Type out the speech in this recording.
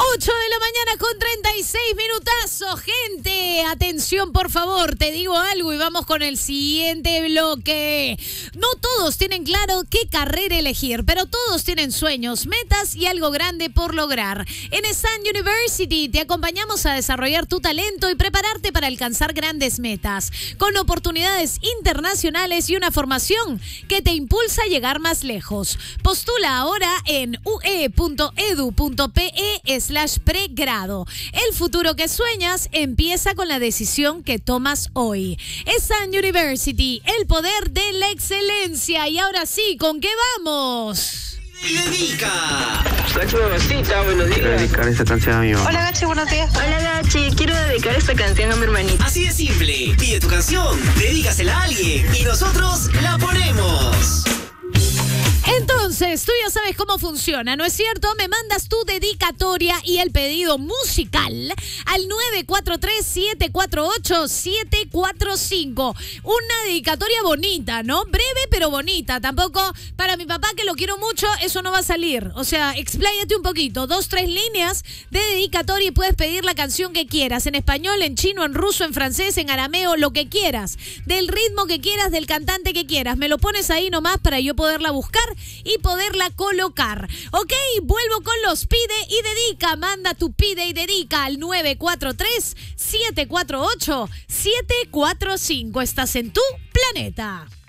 8 de la mañana con 36 minutazos, gente. Atención, por favor, te digo algo y vamos con el siguiente bloque. No todos tienen claro qué carrera elegir, pero todos tienen sueños, metas y algo grande por lograr. En Sun University te acompañamos a desarrollar tu talento y prepararte para alcanzar grandes metas, con oportunidades internacionales y una formación que te impulsa a llegar más lejos. Postula ahora en ue.edu.pe/pregrado. El futuro que sueñas empieza con la decisión que tomas hoy. Sun University, el poder de la excelencia. Y ahora sí, ¿con qué vamos? Y dedica. Gachi, mamacita, buenos días. Quiero dedicar esta canción a mi mamá. Hola Gachi, buenos días. Hola Gachi, quiero dedicar esta canción a mi hermanita. Así de simple. Pide tu canción, dedícasela a alguien y nosotros la ponemos. Entonces, tú ya sabes cómo funciona, ¿no es cierto? Me mandas tu dedicatoria y el pedido musical al 943-748-745. Una dedicatoria bonita, ¿no? Breve pero bonita. Tampoco para mi papá, que lo quiero mucho, eso no va a salir. O sea, expláyate un poquito. 2, 3 líneas de dedicatoria y puedes pedir la canción que quieras. En español, en chino, en ruso, en francés, en arameo, lo que quieras. Del ritmo que quieras, del cantante que quieras. Me lo pones ahí nomás para yo poderla buscar y poderla colocar. Ok, vuelvo con los pide y dedica. Manda tu pide y dedica al 943-748-745. Estás en tu planeta.